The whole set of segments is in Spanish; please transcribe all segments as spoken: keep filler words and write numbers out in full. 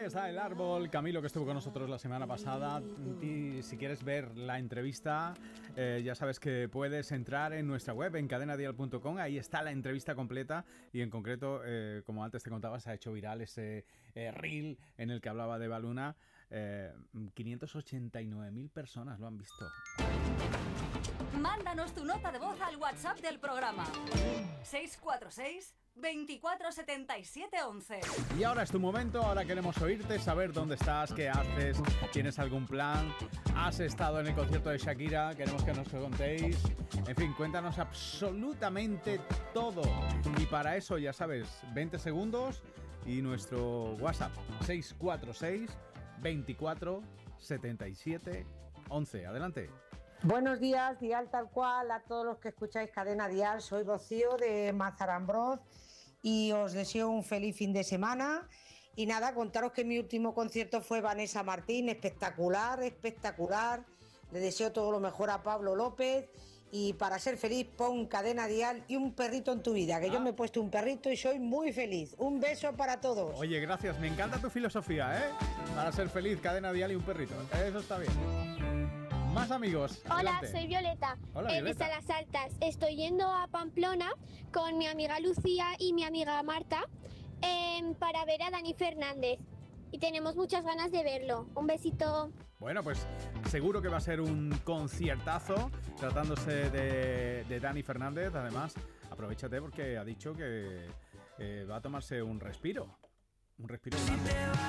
Ahí está el árbol, Camilo, que estuvo con nosotros la semana pasada. Y si quieres ver la entrevista, eh, ya sabes que puedes entrar en nuestra web, en cadena dial punto com. Ahí está la entrevista completa y en concreto, eh, como antes te contaba, se ha hecho viral ese eh, reel en el que hablaba de Eva Luna. Eh, quinientas ochenta y nueve mil personas lo han visto. Mándanos tu nota de voz al WhatsApp del programa seis cuatro seis, veinticuatro setenta y siete once. Y ahora es tu momento, ahora queremos oírte, saber dónde estás, qué haces, tienes algún plan, has estado en el concierto de Shakira, queremos que nos contéis. En fin, cuéntanos absolutamente todo. Y para eso, ya sabes, veinte segundos y nuestro WhatsApp seis cuatro seis, veinticuatro setenta y siete once. Adelante. Buenos días, Dial tal cual, a todos los que escucháis Cadena Dial. Soy Rocío de Mazarambroz y os deseo un feliz fin de semana. Y nada, contaros que mi último concierto fue Vanessa Martín, espectacular, espectacular. Le deseo todo lo mejor a Pablo López. Y para ser feliz, pon Cadena Dial y un perrito en tu vida, que ah. yo me he puesto un perrito y soy muy feliz. Un beso para todos. Oye, gracias, me encanta tu filosofía, ¿eh? Para ser feliz, Cadena Dial y un perrito. Eso está bien. Más amigos. Hola, adelante. soy Violeta. Hola, eh, Violeta. Desde Las Altas. Estoy yendo a Pamplona con mi amiga Lucía y mi amiga Marta eh, para ver a Dani Fernández. Y tenemos muchas ganas de verlo. Un besito. Bueno, pues seguro que va a ser un conciertazo tratándose de, de Dani Fernández. Además, aprovechate porque ha dicho que eh, va a tomarse un respiro. Un respiro grande.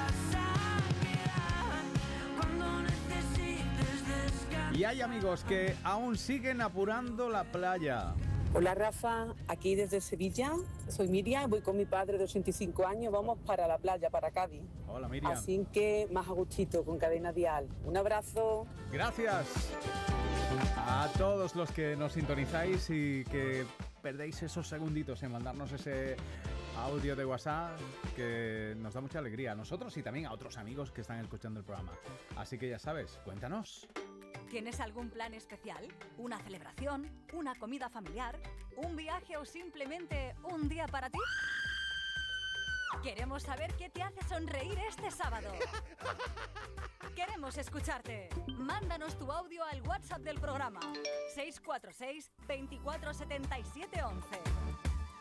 Y hay amigos que aún siguen apurando la playa. Hola Rafa, aquí desde Sevilla, soy Miriam, voy con mi padre de ochenta y cinco años, vamos para la playa, para Cádiz. Hola Miriam. Así que más a gustito con Cadena Dial. Un abrazo. Gracias a todos los que nos sintonizáis y que perdéis esos segunditos en mandarnos ese audio de WhatsApp que nos da mucha alegría a nosotros y también a otros amigos que están escuchando el programa. Así que ya sabes, cuéntanos. ¿Tienes algún plan especial? ¿Una celebración? ¿Una comida familiar? ¿Un viaje o simplemente un día para ti? Queremos saber qué te hace sonreír este sábado. Queremos escucharte. Mándanos tu audio al WhatsApp del programa seis cuatro seis, veinticuatro setenta y siete once.